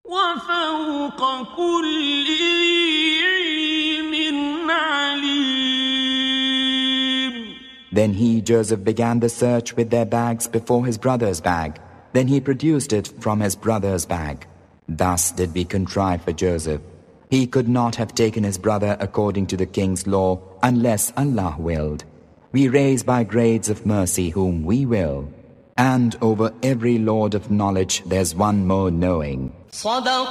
وفوق كل ذي علم عليم. Then he, Joseph, began the search with their bags before his brother's bag. Then he produced it from his brother's bag. Thus did we contrive for Joseph. He could not have taken his brother according to the king's law unless Allah willed. We raise by grades of mercy whom we will. And over every Lord of knowledge there's one more knowing.